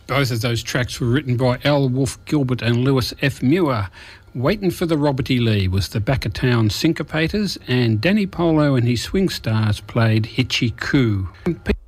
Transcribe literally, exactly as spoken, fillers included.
Both of those tracks were written by Al Wolf Gilbert and Lewis F. Muir. Waitin' for the Robert E. Lee was the Back of Town Syncopators, and Danny Polo and his Swing Stars played Hitchy Coo.